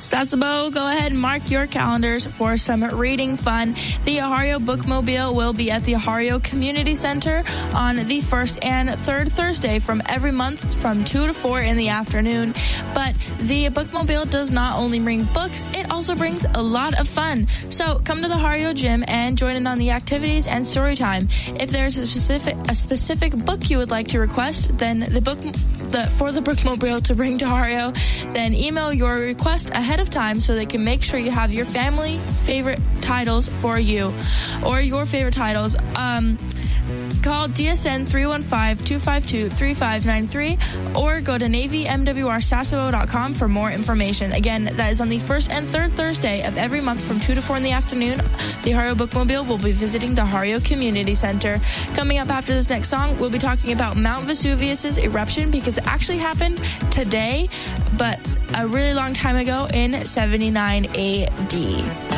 Sasebo, go ahead and mark your calendars for some reading fun. The Ahario Bookmobile will be at the Ahario Community Center on the first and third Thursday from every month from 2 to 4 in the afternoon. But the Bookmobile does not only bring books, it also brings a lot of fun. So come to the Ahario Gym and join in on the activities and story time. If there's a specific book you would like to request, then for the Bookmobile to bring to Ahario, then email your request ahead of time so they can make sure you have your family favorite titles for you or your favorite titles. Call DSN 315-252-3593 or go to NavyMWRSasebo.com for more information. Again, that is on the first and third Thursday of every month from 2 to 4 in the afternoon. The Ahario Bookmobile will be visiting the Ahario Community Center. Coming up after this next song, we'll be talking about Mount Vesuvius's eruption because it actually happened today, but a really long time ago in 79 AD.